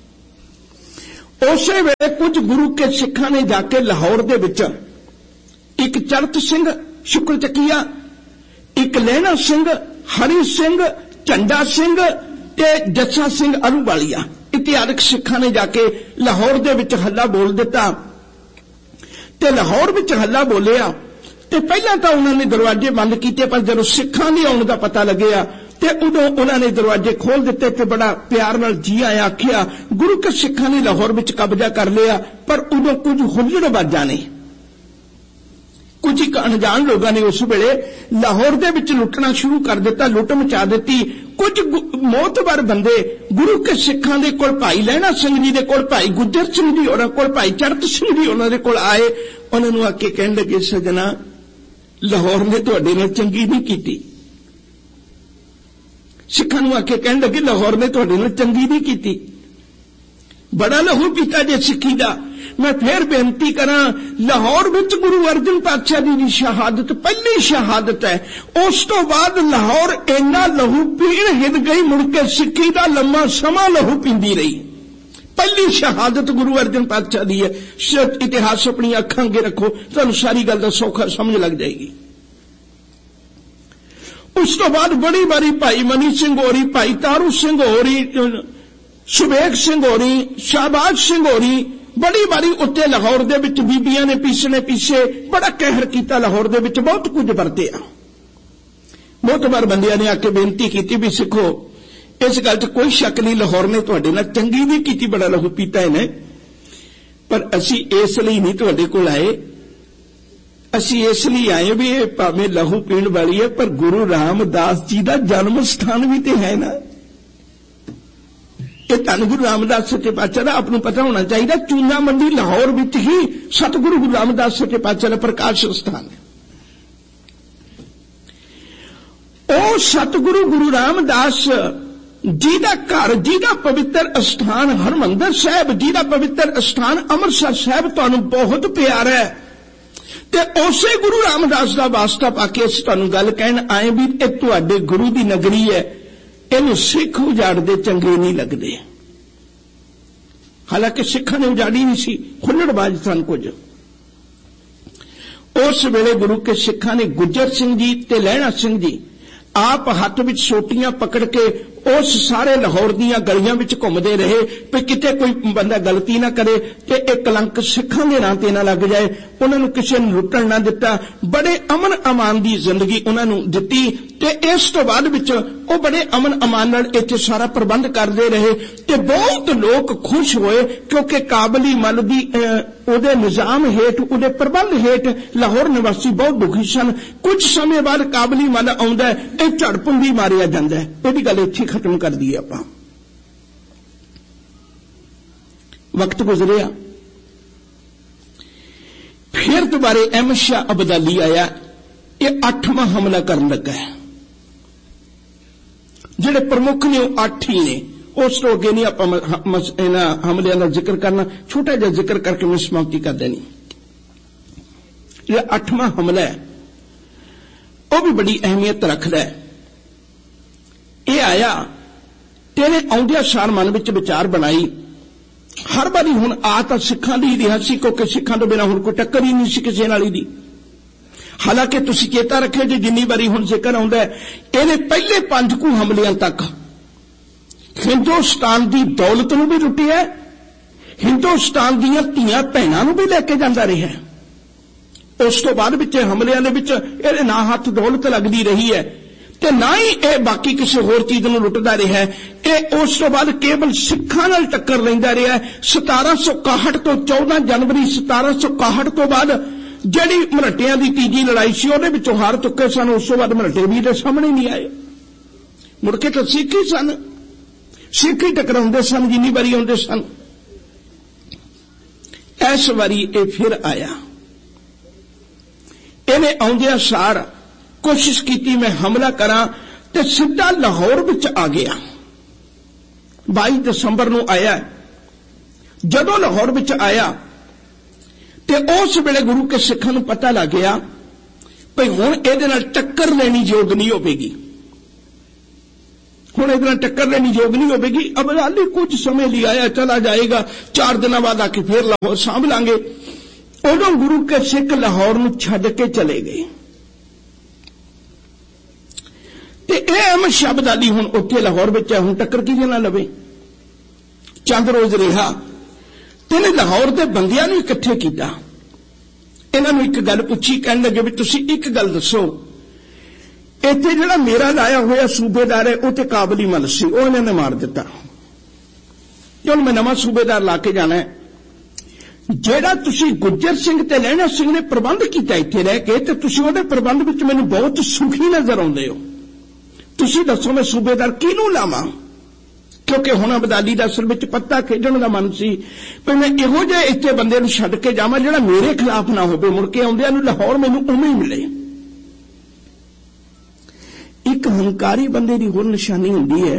उसे वेले कुछ गुरु के सिखां ने जाके लाहौर दे विच एक चरत सिंह शुक्र चकिया, एक लहना सिंह, हरी सिंह, झंडा सिंह ते जस्सा सिंह अरूवालिया इतिहासक सिखां ने जाके लाहौर दे विच हल्ला बोल दिता। ते लाहौर विच हल्ला बोलिया ते पहला तो उन्होंने दरवाजे बंद किए, पर जब सिखां दे आउण दा पता लग्या ते उदों उन्होंने दरवाजे खोल दिते ते बड़ा प्यार नाल जी आया आखिया। गुरु के सिखां ने लाहौर विच कब्जा कर लिया, पर उदों कुछ हुल्लड़बाजां ने, कुछ एक अनजान लोगों ने उस वेले लाहौर दे विच लुटना शुरू कर दिता, लुट मचा दी। कुछ मोतबर बंदे गुरु के सिखां दे कोल भाई लहना सिंह जी दे कोल, भाई गुजर सिंह जी होरां कोल, भाई चरत सिंह जी होरां दे कोल आए। उन्हां नूं आके कहण लगे, सजना लाहौर ने तुहाडे नाल चंगी नहीं कीती। सिखां नूं आके कहण लगे लाहौर ने तुहाडे नाल चंगी नहीं कीती, बड़ा लहू पीता जे सिक्खी दा। मैं फिर बेनती करा, लाहौर विच गुरु अर्जन पातशाह दी शहादत पहली शहादत है। उस तो बाद लाहौर इन्ना लहू पीण हिल गई, मुड़ के सिक्खी दा लम्मा समा लहू पींदी रही। पहली शहादत गुरु अर्जन पातशाह दी है। इतिहास अपनी अखां अगे रखो, तुहानूं सारी गल दा सौखा समझ लग जाएगी। उस तो बाद बड़ी बारी भाई मनी सिंह होरी, भाई तारू सिंह होरी, सुबेग सिंह होरी, शाहबाज सिंह होरी, बड़ी बारी उत्ते लाहौर दे विच बीबियां ने पीछे पीछे बड़ा कहर किया, लाहौर दे विच बहुत कुछ वरतिया। बहुत बार बंदियां ने आके बेनती की भी सिखो इस गल च कोई शक नहीं, लाहौर ने तुहाडे नाल चंगी नहीं की, बड़ा लहू पीता इन्हें, पर असी इस लई नहीं तुहाडे कोल आए, असी इसलिए आए भी ये भावें लहू पीण वाली है, पर गुरु रामदास जी का जन्म स्थान भी तो है ना। ये धन गुरु रामदास सच्चे पातशाह दा आपनूं पता होना चाहिए। चूना मंडी लाहौर विच ही सतगुरु गुरु रामदास सच्चे पातशाह दा प्रकाश स्थान है। ਉਹ ਸਤਿਗੁਰੂ ਗੁਰੂ ਰਾਮਦਾਸ ਜਿਹਦਾ ਘਰ, ਜਿਹਦਾ ਪਵਿੱਤਰ ਅਸਥਾਨ ਹਰਮੰਦਰ ਸਾਹਿਬ, ਜਿਹਦਾ ਪਵਿੱਤਰ ਅਸਥਾਨ ਅੰਮ੍ਰਿਤਸਰ ਸਾਹਿਬ ਤੁਹਾਨੂੰ ਬਹੁਤ ਪਿਆਰਾ ਹੈ, ਤੇ ਉਸੇ ਗੁਰੂ ਰਾਮਦਾਸ ਦਾ ਵਾਸਤਾ ਪਾ ਕੇ ਅਸੀਂ ਤੁਹਾਨੂੰ ਗੱਲ ਕਹਿਣ ਆਏ ਵੀ ਇਹ ਤੁਹਾਡੇ ਗੁਰੂ ਦੀ ਨਗਰੀ ਹੈ, ਇਹਨੂੰ ਸਿੱਖ ਉਜਾੜਦੇ ਚੰਗੇ ਨਹੀਂ ਲੱਗਦੇ। ਹਾਲਾਂਕਿ ਸਿੱਖਾਂ ਨੇ ਉਜਾੜੀ ਨਹੀਂ ਸੀ, ਖੁੱਲੜਬਾਜ਼ ਸਨ ਕੁਝ। ਉਸ ਵੇਲੇ ਗੁਰੂ ਕੇ ਸਿੱਖਾਂ ਨੇ ਗੁੱਜਰ ਸਿੰਘ ਜੀ ਤੇ ਲਹਿਣਾ ਸਿੰਘ ਜੀ ਆਪ ਹੱਥ ਵਿੱਚ ਸੋਟੀਆਂ ਪਕੜ ਕੇ ਉਸ ਸਾਰੇ ਲਾਹੌਰ ਦੀਆਂ ਗਲੀਆਂ ਵਿੱਚ ਘੁੰਮਦੇ ਰਹੇ ਵੀ ਕਿਤੇ ਕੋਈ ਬੰਦਾ ਗਲਤੀ ਨਾ ਕਰੇ ਤੇ ਇਹ ਕਲੰਕ ਸਿੱਖਾਂ ਦੇ ਨਾਂ ਤੇ ਨਾ ਲੱਗ ਜਾਏ। ਉਹਨਾਂ ਨੂੰ ਕਿਸੇ ਨੂੰ ਲੁੱਟਣ ਨਾ ਦਿੱਤਾ, ਬੜੇ ਅਮਨ ਅਮਾਨ ਦੀ ਜ਼ਿੰਦਗੀ ਉਹਨਾਂ ਨੂੰ ਦਿੱਤੀ ਤੇ ਇਸ ਤੋਂ ਬਾਅਦ ਵਿੱਚ ਉਹ ਬੜੇ ਅਮਨ ਅਮਾਨ ਨਾਲ ਇੱਥੇ ਸਾਰਾ ਪ੍ਰਬੰਧ ਕਰਦੇ ਰਹੇ ਤੇ ਬਹੁਤ ਲੋਕ ਖੁਸ਼ ਹੋਏ ਕਿਉਂਕਿ ਕਾਬਲੀ ਮਲ ਦੀ ਉਹਦੇ ਨਿਜ਼ਾਮ ਹੇਠ, ਉਹਦੇ ਪ੍ਰਬੰਧ ਹੇਠ ਲਾਹੌਰ ਨਿਵਾਸੀ ਬਹੁਤ ਦੁਖੀ ਸਨ। ਕੁਝ ਸਮੇਂ ਬਾਅਦ ਕਾਬਲੀ ਮਲ ਆਉਂਦਾ, ਇਹ ਝੜਪੁੰਦੀ ਮਾਰਿਆ ਜਾਂਦਾ ਹੈ। ਇਹਦੀ ਗੱਲ ਇੱਥੇ ਖਤਮ ਕਰ ਦਈਏ ਆਪਾਂ। ਵਕਤ ਗੁਜ਼ਰਿਆ, ਫਿਰ ਦੁਬਾਰੇ ਅਹਿਮਦ ਸ਼ਾਹ ਅਬਦਾਲੀ ਆਇਆ, ਇਹ ਅੱਠਵਾਂ ਹਮਲਾ ਕਰਨ ਲੱਗਾ ਹੈ। ਜਿਹੜੇ ਪ੍ਰਮੁੱਖ ਨੇ ਉਹ ਅੱਠ ਹੀ ਨੇ, ਉਸ ਤੋਂ ਅੱਗੇ ਨਹੀਂ ਆਪਾਂ ਇਹਨਾਂ ਹਮਲਿਆਂ ਦਾ ਜ਼ਿਕਰ ਕਰਨਾ, ਛੋਟਾ ਜਿਹਾ ਜ਼ਿਕਰ ਕਰਕੇ ਮੈਂ ਸਮਾਪਤੀ ਕਰ ਦੇਣੀ। ਇਹ ਅੱਠਵਾਂ ਹਮਲਾ ਹੈ, ਉਹ ਵੀ ਬੜੀ ਅਹਿਮੀਅਤ ਰੱਖਦਾ ਹੈ। ਇਹ ਆਇਆ ਤੇਰੇ ਆਉਂਦਿਆਂ ਸਾਰ ਮਨ ਵਿੱਚ ਵਿਚਾਰ ਬਣਾਈ, ਹਰ ਵਾਰੀ ਹੁਣ ਆ ਤਾਂ ਸਿੱਖਾਂ ਦੀ ਰਿਹਾ ਸੀ ਕਿਉਂਕਿ ਸਿੱਖਾਂ ਤੋਂ ਬਿਨਾਂ ਹੁਣ ਕੋਈ ਟੱਕਰ ਹੀ ਨਹੀਂ ਸੀ ਕਿਸੇ ਨਾਲ ਦੀ। ਹਾਲਾਂਕਿ ਤੁਸੀਂ ਚੇਤਾ ਰੱਖਿਓ ਜੀ, ਜਿੰਨੀ ਵਾਰੀ ਹੁਣ ਜ਼ਿਕਰ ਆਉਂਦਾ ਹੈ, ਇਹਨੇ ਪਹਿਲੇ ਪੰਜ ਕੁ ਹਮਲਿਆਂ ਤੱਕ ਹਿੰਦੁਸਤਾਨ ਦੀ ਦੌਲਤ ਨੂੰ ਵੀ ਲੁੱਟਿਆ, ਹਿੰਦੁਸਤਾਨ ਦੀਆਂ ਧੀਆਂ ਭੈਣਾਂ ਨੂੰ ਵੀ ਲੈ ਕੇ ਜਾਂਦਾ ਰਿਹਾ। ਉਸ ਤੋਂ ਬਾਅਦ ਵਿੱਚ ਹਮਲਿਆਂ ਦੇ ਵਿੱਚ ਇਹਦੇ ਨਾ ਹੱਥ ਦੌਲਤ ਲੱਗਦੀ ਰਹੀ ਹੈ ਤੇ ਨਾ ਹੀ ਇਹ ਬਾਕੀ ਕਿਸੇ ਹੋਰ ਚੀਜ਼ ਨੂੰ ਲੁੱਟਦਾ ਰਿਹਾ। ਇਹ ਉਸ ਤੋਂ ਬਾਅਦ ਕੇਵਲ ਸਿੱਖਾਂ ਨਾਲ ਟੱਕਰ ਲੈਂਦਾ ਰਿਹਾ। ਸਤਾਰਾਂ ਸੌ ਇਕਾਹਠ ਤੋਂ ਚੌਦਾਂ ਜਨਵਰੀ ਸਤਾਰਾਂ ਸੌ ਇਕਾਹਠ ਤੋਂ ਬਾਅਦ ਜਿਹੜੀ ਮਰਾਠਿਆਂ ਦੀ ਤੀਜੀ ਲੜਾਈ ਸੀ ਉਹਦੇ ਵਿੱਚੋਂ ਹਾਰ ਚੁੱਕੇ ਸਨ। ਉਸ ਤੋਂ ਬਾਅਦ ਮਰਾਠੇ ਵੀ ਦੇ ਸਾਹਮਣੇ ਨਹੀਂ ਆਏ, ਮੁੜ ਕੇ ਤਾਂ ਸਿੱਖ ਹੀ ਸਨ, ਸਿੱਖ ਹੀ ਟਕਰਾਉਂਦੇ ਸਨ ਜਿੰਨੀ ਵਾਰੀ ਆਉਂਦੇ ਸਨ। ਇਸ ਵਾਰੀ ਇਹ ਫਿਰ ਆਇਆ। ਇਹਨੇ ਆਉਂਦਿਆਂ ਸਾਰ ਕੋਸ਼ਿਸ਼ ਕੀਤੀ ਮੈਂ ਹਮਲਾ ਕਰਾਂ ਤੇ ਸਿੱਧਾ ਲਾਹੌਰ ਵਿੱਚ ਆ ਗਿਆ। ਬਾਈ ਦਸੰਬਰ ਨੂੰ ਆਇਆ। ਜਦੋਂ ਲਾਹੌਰ ਵਿੱਚ ਆਇਆ ਤੇ ਉਸ ਵੇਲੇ ਗੁਰੂ ਕੇ ਸਿੱਖਾਂ ਨੂੰ ਪਤਾ ਲੱਗ ਗਿਆ ਭਈ ਹੁਣ ਇਹਦੇ ਨਾਲ ਟੱਕਰ ਲੈਣੀ ਯੋਗ ਨਹੀਂ ਹੋਵੇਗੀ, ਹੁਣ ਇਹਦੇ ਨਾਲ ਟੱਕਰ ਲੈਣੀ ਯੋਗ ਨਹੀਂ ਹੋਵੇਗੀ। ਅਬਦਾਲੀ ਕੁਝ ਸਮੇਂ ਲਈ ਆਇਆ, ਚਲਾ ਜਾਏਗਾ, ਚਾਰ ਦਿਨਾਂ ਬਾਅਦ ਆ ਕੇ ਫਿਰ ਲਾਹੌਰ ਸਾਂਭ ਲਾਂਗੇ। ਉਦੋਂ ਗੁਰੂ ਕੇ ਸਿੱਖ ਲਾਹੌਰ ਨੂੰ ਛੱਡ ਕੇ ਚਲੇ ਗਏ ਤੇ ਇਹ ਅਹਿਮਦ ਸ਼ਾਹ ਅਬਦਾਲੀ ਹੁਣ ਉੱਥੇ ਲਾਹੌਰ ਵਿੱਚ ਹੈ। ਹੁਣ ਟੱਕਰ ਕਿਹਦੇ ਨਾਲ ਲਵੇ? ਚੰਦ ਰੋਜ਼ ਰਿਹਾ ਤੇ ਇਹਨੇ ਲਾਹੌਰ ਦੇ ਬੰਦਿਆਂ ਨੂੰ ਇਕੱਠੇ ਕੀਤਾ। ਇਹਨਾਂ ਨੂੰ ਇੱਕ ਗੱਲ ਪੁੱਛੀ, ਕਹਿਣ ਲੱਗੇ ਵੀ ਤੁਸੀਂ ਇੱਕ ਗੱਲ ਦੱਸੋ, ਇੱਥੇ ਜਿਹੜਾ ਮੇਰਾ ਲਾਇਆ ਹੋਇਆ ਸੂਬੇਦਾਰ ਹੈ ਉਹ ਤੇ ਕਾਬਲੀ ਮਲ ਸੀ, ਉਹ ਇਹਨਾਂ ਨੇ ਮਾਰ ਦਿੱਤਾ। ਜਦੋਂ ਮੈਂ ਨਵਾਂ ਸੂਬੇਦਾਰ ਲਾ ਕੇ ਜਾਣਾ ਹੈ, ਜਿਹੜਾ ਤੁਸੀਂ ਗੁੱਜਰ ਸਿੰਘ ਤੇ ਲਹਿਣਾ ਸਿੰਘ ਨੇ ਪ੍ਰਬੰਧ ਕੀਤਾ ਇੱਥੇ ਰਹਿ ਕੇ, ਤੇ ਤੁਸੀਂ ਉਹਦੇ ਪ੍ਰਬੰਧ ਵਿੱਚ ਮੈਨੂੰ ਬਹੁਤ ਸੁਖੀ ਨਜ਼ਰ ਆਉਂਦੇ ਹੋ। ਤੁਸੀਂ ਦੱਸੋ ਮੈਂ ਸੂਬੇਦਾਰ ਕਿਹਨੂੰ ਲਾਵਾਂ? ਕਿਉਂਕਿ ਹੁਣ ਅਬਦਾਲੀ ਦਾ ਅਸਲ ਵਿੱਚ ਪੱਤਾ ਖੇਡਣ ਦਾ ਮਨ ਸੀ ਪਰ ਮੈਂ ਇਹੋ ਜਿਹੇ ਇੱਥੇ ਬੰਦੇ ਨੂੰ ਛੱਡ ਕੇ ਜਾਵਾਂ ਜਿਹੜਾ ਮੇਰੇ ਖਿਲਾਫ ਨਾ ਹੋਵੇ, ਮੁੜ ਕੇ ਆਉਂਦਿਆਂ ਨੂੰ ਲਾਹੌਰ ਮੈਨੂੰ ਉਵੇਂ ਹੀ ਮਿਲੇ। ਇੱਕ ਹੰਕਾਰੀ ਬੰਦੇ ਦੀ ਹੋਰ ਨਿਸ਼ਾਨੀ ਹੁੰਦੀ ਹੈ,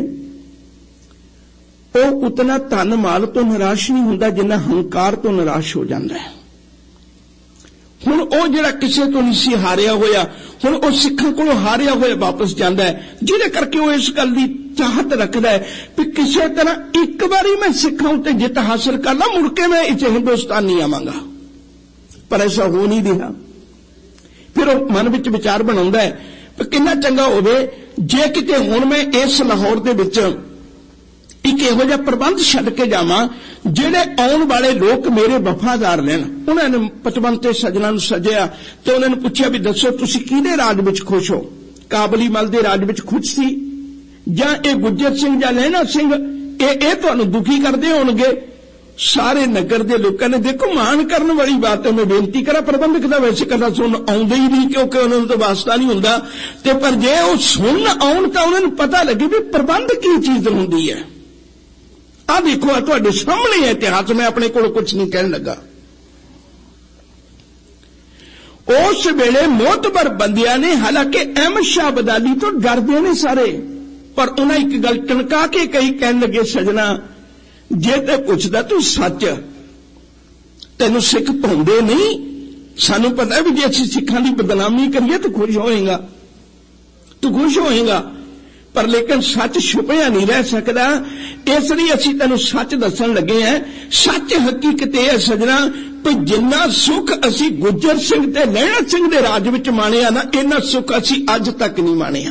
ਉਹ ਉਤਨਾ ਧਨ ਮਾਲ ਤੋਂ ਨਿਰਾਸ਼ ਨਹੀਂ ਹੁੰਦਾ ਜਿੰਨਾ ਹੰਕਾਰ ਤੋਂ ਨਿਰਾਸ਼ ਹੋ ਜਾਂਦਾ ਹੈ। ਹੁਣ ਉਹ ਜਿਹੜਾ ਕਿਸੇ ਤੋਂ ਨਹੀਂ ਸੀ ਹਾਰਿਆ ਹੋਇਆ, ਹੁਣ ਉਹ ਸਿੱਖਾਂ ਕੋਲੋਂ ਹਾਰਿਆ ਹੋਇਆ ਵਾਪਸ ਜਾਂਦਾ ਹੈ, ਜਿਹਦੇ ਕਰਕੇ ਉਹ ਇਸ ਗੱਲ ਦੀ ਚਾਹਤ ਰੱਖਦਾ ਹੈ ਕਿ ਕਿਸੇ ਤਰ੍ਹਾਂ ਇੱਕ ਵਾਰੀ ਮੈਂ ਸਿੱਖਾਂ ਉੱਤੇ ਜਿੱਤ ਹਾਸਲ ਕਰ ਲਾਂ, ਮੁੜ ਕੇ ਮੈਂ ਇੱਥੇ ਹਿੰਦੁਸਤਾਨ ਨਹੀਂ ਆਵਾਂਗਾ। ਪਰ ਐਸਾ ਹੋ ਨਹੀਂ ਰਿਹਾ। ਫਿਰ ਉਹ ਮਨ ਵਿੱਚ ਵਿਚਾਰ ਬਣਾਉਂਦਾ ਹੈ ਕਿ ਕਿੰਨਾ ਚੰਗਾ ਹੋਵੇ ਜੇ ਕਿਤੇ ਹੁਣ ਮੈਂ ਇਸ ਲਾਹੌਰ ਦੇ ਵਿੱਚ ਇੱਕ ਇਹੋ ਜਿਹਾ ਪ੍ਰਬੰਧ ਛੱਡ ਕੇ ਜਾਵਾਂ ਜਿਹੜੇ ਆਉਣ ਵਾਲੇ ਲੋਕ ਮੇਰੇ ਵਫਾਦਾਰ ਲੈਣ। ਉਹਨਾਂ ਨੇ ਪਚਵੰਤ ਤੇ ਸੱਜਣਾ ਨੂੰ ਸੱਜਿਆ ਤੇ ਉਹਨਾਂ ਨੂੰ ਪੁੱਛਿਆ ਵੀ ਦੱਸੋ ਤੁਸੀਂ ਕਿਹਦੇ ਰਾਜ ਵਿੱਚ ਖੁਸ਼ ਹੋ? ਕਾਬਲੀ ਮਲ ਦੇ ਰਾਜ ਵਿੱਚ ਖੁਸ਼ ਸੀ ਜਾਂ ਇਹ ਗੁੱਜਰ ਸਿੰਘ ਜਾਂ ਲਹਿਣਾ ਸਿੰਘ ਇਹ ਇਹ ਤੁਹਾਨੂੰ ਦੁਖੀ ਕਰਦੇ ਹੋਣਗੇ? ਸਾਰੇ ਨਗਰ ਦੇ ਲੋਕਾਂ ਨੇ, ਦੇਖੋ ਮਾਣ ਕਰਨ ਵਾਲੀ ਬਾਤ ਹੈ, ਮੈਂ ਬੇਨਤੀ ਕਰਾਂ ਪ੍ਰਬੰਧਕ ਦਾ ਵੈਸੇ ਕਦਾ ਸੁਣ ਆਉਂਦੇ ਹੀ ਨਹੀਂ ਕਿਉਂਕਿ ਉਹਨਾਂ ਨੂੰ ਤਾਂ ਵਾਸਤਾ ਨਹੀਂ ਹੁੰਦਾ, ਤੇ ਪਰ ਜੇ ਉਹ ਸੁਣ ਆਉਣ ਤਾਂ ਉਹਨਾਂ ਨੂੰ ਪਤਾ ਲੱਗੇ ਵੀ ਪ੍ਰਬੰਧ ਕੀ ਚੀਜ਼ ਹੁੰਦੀ ਹੈ। ਆਹ ਦੇਖੋ ਆ ਤੁਹਾਡੇ ਸਾਹਮਣੇ ਹੈ ਇਤਿਹਾਸ, ਮੈਂ ਆਪਣੇ ਕੋਲ ਕੁਝ ਨਹੀਂ ਕਹਿਣ ਲੱਗਾ। उस वेले मोतबर बंदियां ने हालांकि अहमद शाह अब्दाली तो डरदे ने सारे, पर उन्हें एक गल टणका के कई कहन लगे, सजना जे ते पुछदा तू सच, तेनू सिख पाउंदे नहीं, सानू पता भी जे असीं सिखां दी बदनामी करिए तो खुश होएगा, तू खुश होएगा, पर लेकिन सच छुपिया नहीं रह सकता, इसलिए असीं तैनूं सच दसन लगे हैं। सच हकीकत यह है सजना कि जिन्ना सुख असीं गुज्जर सिंह ते लहणा सिंह दे राज विच माणिया ना, इन्ना सुख असीं अज तक नहीं माणिया।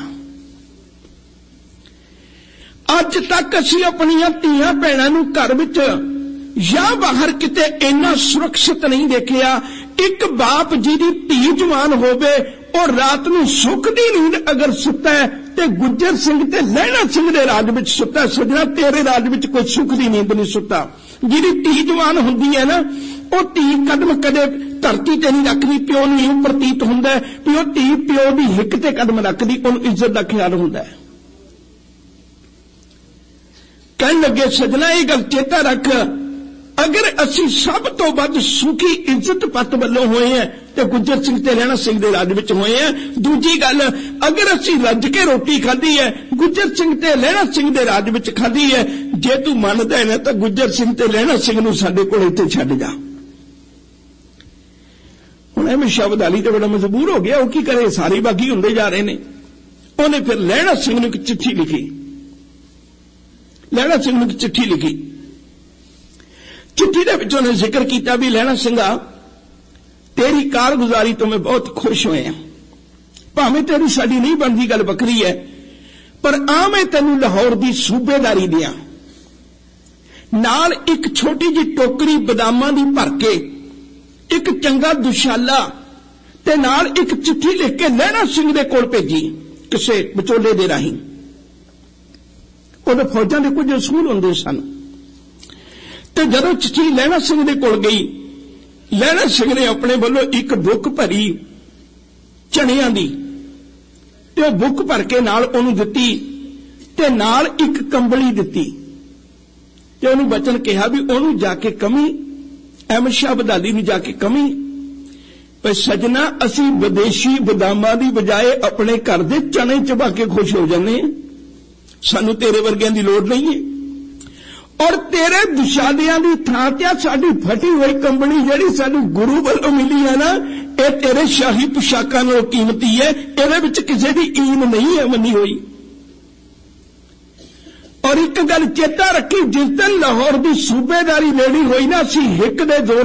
अज तक असीं अपनियां धीआं भैणां नूं घर विच या बाहर किते इन्ना सुरक्षित नहीं देखिया। एक बाप जी दी धी जवान होवे और रात नूं सुख दी नींद अगर सुता है ते गुज्जर सिंह ते लहणा सिंह दे राज विच सुता है, सजना तेरे राज विच कोई सुख दी नींद नहीं सुता। जिहदी धी जवान हुंदी है ना, ਉਹ ਧੀ कदम कदे धरती ते नहीं रखदी, प्यो नूं इह प्रतीत हुंदा है कि ਉਹ ਧੀ प्यो दी हिक ते कदम रखदी, ਉਹਨੂੰ इज्जत दा ख्याल हुंदा है। कहन लगे सजना ये गल चेता रख, अगर असी सब तो वध सुखी इज्जत पत वालों होए हैं तो गुज्जर सिंह ते लहणा सिंह दे राज विच होए हैं। दूजी गल, अगर असी रज के रोटी खाधी है गुज्जर सिंह ते लहणा सिंह दे राज विच खाधी है, जे तू मनदा है ना तो गुज्जर सिंह ते लहणा सिंह नूं साडे कोल इत्थे छड्ड जा। हुण अहमद शाह अब्दाली तो बड़ा मजबूर हो गया, वो की करे, सारे बागी हुंदे जा रहे ने। उन्हें फिर लहणा सिंह नूं एक चिट्ठी लिखी, लहणा सिंह नूं एक चिट्ठी लिखी। चिट्ठी दे विच उन्हें जिक्र किया भी लहणा सिंघा तेरी कारगुजारी तो मैं बहुत खुश होए हैं, भावें तेरी साडी नहीं बनदी गल बखरी है, पर आ मैं तैनूं लाहौर दी सूबेदारी दियां, नाल एक छोटी जी टोकरी बदामां दी भर के, एक चंगा दुशाला ते नाल एक चिट्ठी लिख के लहणा सिंह दे कोल भेजी किसे विचोले दे राहीं। उहदे फौजां दे कुछ असूल हुंदे सन, ते जदों चिट्ठी लहणा सिंह दे कोल गई, लहणा सिंह ने अपने वालों एक बुक भरी चनियां दी, ते ओह बुक भर के नाल ओहनूं दित्ती ते नाल एक कंबली दित्ती, ते ओहनूं बचन कहा भी ओहनूं जाके कमी, अहमद शाह अब्दाली नूं जाके कमी, पर सजना असीं विदेशी बदामां दी बजाए अपने घर दे चने चबा के खुश हो जाने, सानूं तेरे वर्गियां दी लोड़ नहीं है। और तेरे दुशालियां दी थां ते साडी फटी हुई कंबली जिहड़ी सानूं गुरु वालों मिली है ना, ये तेरे शाही पोशाकां नालों कीमती है, इहदे विच किसी दी ईन नहीं है मनी हुई। और एक गल चेता रखी, जिस दिन लाहौर की सूबेदारी लेनी हुई ना, असीं हिक दे जोर